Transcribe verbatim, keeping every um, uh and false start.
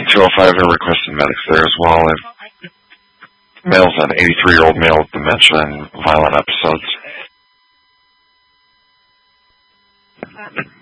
two oh five are requesting medics there as well. Male's an eighty-three-year-old male with dementia and violent episodes.